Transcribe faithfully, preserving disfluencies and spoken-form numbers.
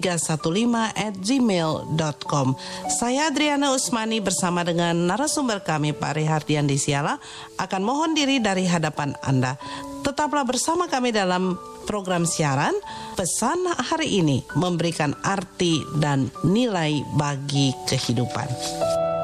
tiga satu lima at gmail dot com. Saya Adriana Usmani bersama dengan narasumber kami Pak Rihardian Desiala akan mohon diri dari hadapan Anda. Tetaplah bersama kami dalam program siaran Pesan Hari Ini, memberikan arti dan nilai bagi kehidupan.